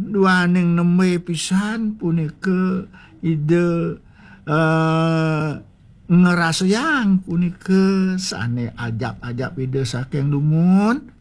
duaning nembe pisan punika ide ngerasayang punika sane ajab-ajab ide saking lumun